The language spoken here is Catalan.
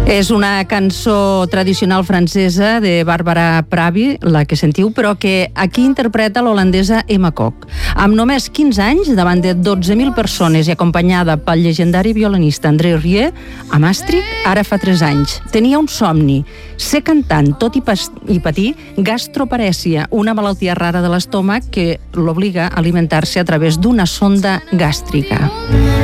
És una cançó tradicional francesa de Barbara Pravi, la que sentiu, però que aquí interpreta l'holandesa Emma Kok. Amb només 15 anys, davant de 12.000 persones i acompanyada pel llegendari violinista André Rieu, a Maastricht, ara fa 3 anys. Tenia un somni, ser cantant, tot i patir gastroparèsia, una malaltia rara de l'estómac que l'obliga a alimentar-se a través d'una sonda gàstrica.